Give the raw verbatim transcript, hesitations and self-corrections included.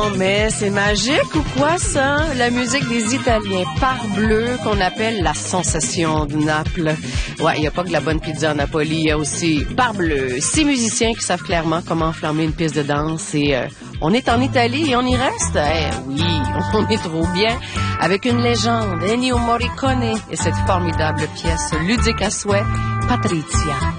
Non, mais c'est magique ou quoi, ça? La musique des Italiens parbleu qu'on appelle la sensation de Naples. Ouais, il n'y a pas que la bonne pizza en Napoli, il y a aussi parbleu. Six musiciens qui savent clairement comment enflammer une piste de danse et euh, on est en Italie et on y reste. Eh oui, on est trop bien. Avec une légende, Ennio Morricone et cette formidable pièce ludique à souhait, Patrizia.